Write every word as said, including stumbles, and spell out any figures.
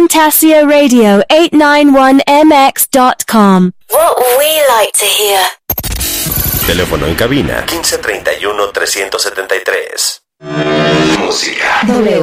Fantasia Radio eight ninety-one M X dot com. What we like to hear. Teléfono en cabina quince treinta y uno trescientos setenta y tres. Música. W